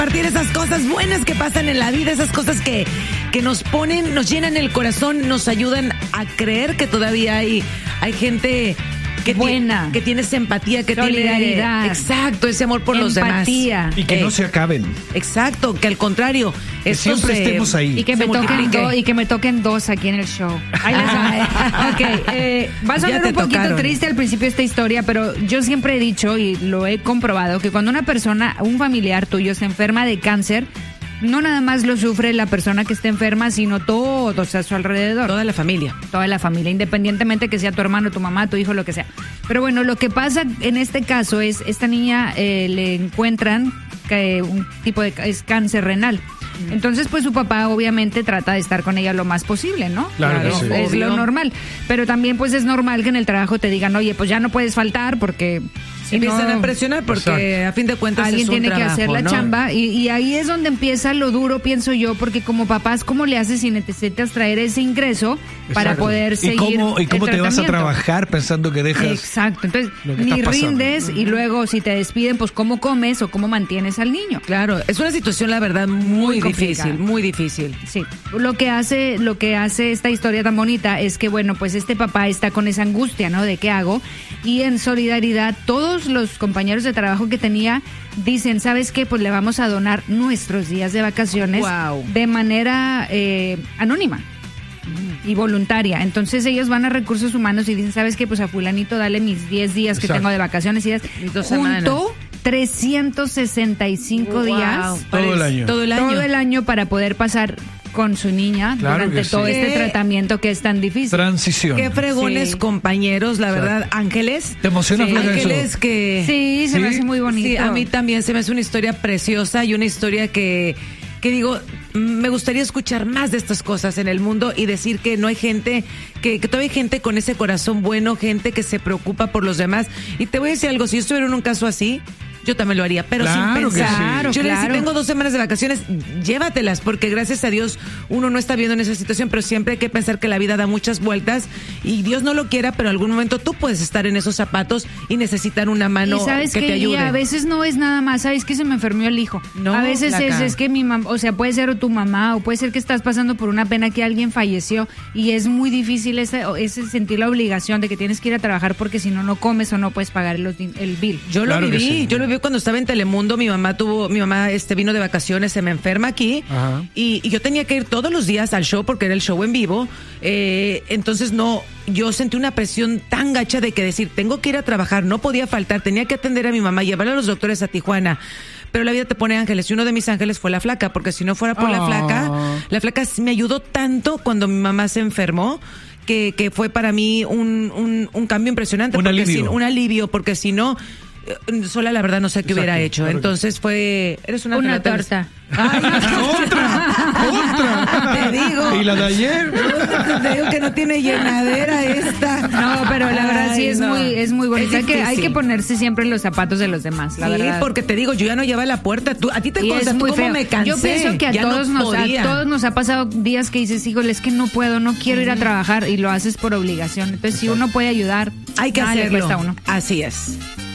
compartir esas cosas buenas que pasan en la vida, esas cosas que nos ponen, nos llenan el corazón, nos ayudan a creer que todavía hay gente que buena, que tiene esa empatía, que solidaridad, tiene, exacto, ese amor por los demás. Y que no se acaben. Exacto, que al contrario, que siempre estemos ahí. Y que me toquen dos aquí en el show. Ahí les va. Okay, va a sonar un poquito triste al principio esta historia, pero yo siempre he dicho y lo he comprobado que cuando una persona, un familiar tuyo se enferma de cáncer, no nada más lo sufre la persona que está enferma, sino todos a su alrededor. Toda la familia. Toda la familia, independientemente que sea tu hermano, tu mamá, tu hijo, lo que sea. Pero bueno, lo que pasa en este caso es, esta niña le encuentran que un tipo de es cáncer renal. Entonces, pues su papá obviamente trata de estar con ella lo más posible, ¿no? Claro, sí. Es lo normal. Pero también pues es normal que en el trabajo te digan, oye, pues ya no puedes faltar porque... Empiezan a presionar porque a fin de cuentas alguien es un tiene trabajo, que hacer la chamba y ahí es donde empieza lo duro, pienso yo, porque como papás, ¿cómo le haces si necesitas traer ese ingreso para poder seguir ¿Y cómo te vas a trabajar pensando que dejas? Exacto, entonces ni rindes y luego si te despiden, pues ¿cómo comes o cómo mantienes al niño? Claro, es una situación la verdad muy difícil, muy difícil. Sí, lo que hace esta historia tan bonita es que bueno, pues este papá está con esa angustia, ¿no? De qué hago, y en solidaridad todos los compañeros de trabajo que tenía dicen, ¿sabes qué? Pues le vamos a donar nuestros días de vacaciones de manera anónima y voluntaria. Entonces ellos van a recursos humanos y dicen, ¿sabes qué? Pues a fulanito dale mis 10 días que tengo de vacaciones y junto 365 días. Todo el año para poder pasar con su niña durante todo este tratamiento que es tan difícil. Transición. Qué fregones compañeros, la verdad, Ángeles. ¿Te emociona Ángeles eso? que... Sí, se me hace muy bonito. Sí, a mí también se me hace una historia preciosa y una historia que digo, me gustaría escuchar más de estas cosas en el mundo y decir que no hay gente, que todavía hay gente con ese corazón bueno, gente que se preocupa por los demás. Y te voy a decir algo, si yo estuviera en un caso así, yo también lo haría, pero sin pensar. Yo le decía, tengo 2 semanas de vacaciones, llévatelas, porque gracias a Dios uno no está viendo en esa situación, pero siempre hay que pensar que la vida da muchas vueltas y Dios no lo quiera, pero en algún momento tú puedes estar en esos zapatos y necesitar una mano que te ayude. Y a veces no es nada más, ¿sabes que se me enfermó el hijo? No, a veces es que mi mamá, o sea, puede ser tu mamá o puede ser que estás pasando por una pena que alguien falleció y es muy difícil ese sentir la obligación de que tienes que ir a trabajar porque si no, no comes o no puedes pagar el bill. Yo lo viví, yo lo viví cuando estaba en Telemundo, mi mamá vino de vacaciones, se me enferma aquí y yo tenía que ir todos los días al show porque era el show en vivo, entonces yo sentí una presión tan gacha de que decir, tengo que ir a trabajar, no podía faltar, tenía que atender a mi mamá, llevarla a los doctores a Tijuana. Pero la vida te pone ángeles y uno de mis ángeles fue la flaca, porque si no fuera por la flaca me ayudó tanto cuando mi mamá se enfermó que fue para mí un cambio impresionante. Un alivio, porque si no, sola la verdad no sé qué hubiera hecho. Entonces eres una torta. Ay, otra. Te digo. ¿Y la de ayer? Te digo que no tiene llenadera esta. No, pero la verdad sí es muy bonita. Hay que ponerse siempre en los zapatos de los demás, la verdad. Sí, porque te digo, yo ya no llevaba la puerta. A ti te consta, tú cómo me cansé. Yo pienso que a todos nos ha pasado días que dices, híjole, es que no puedo, no quiero ir a trabajar y lo haces por obligación. Entonces, si uno puede ayudar, hay que hacerlo. le cuesta a uno. Así es.